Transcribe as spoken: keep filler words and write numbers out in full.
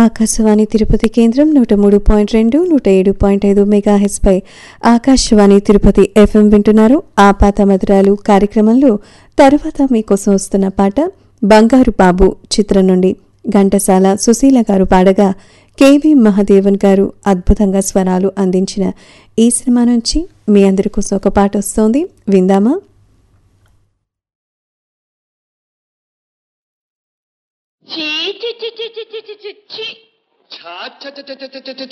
ఆకాశవాణి తిరుపతి కేంద్రం నూట మూడు పాయింట్ రెండు నూట ఏడు పాయింట్ ఐదు మెగాహెచ్ పై ఆకాశవాణి తిరుపతి ఎఫ్ఎం వింటున్నారు. ఆపాత మధురాలు కార్యక్రమంలో తరువాత మీకోసం వస్తున్న పాట బంగారు బాబు చిత్రం నుండి ఘంటసాల సుశీల గారు పాడగా కెవి మహదేవన్ గారు అద్భుతంగా స్వరాలు అందించిన ఈ సినిమా నుంచి మీ అందరి కోసం ఒక పాట వస్తోంది, విందామా? ఛీ ఛీ ఛీ ఛీ ఛీ ఛీ ఛీ ఛీ ఛీ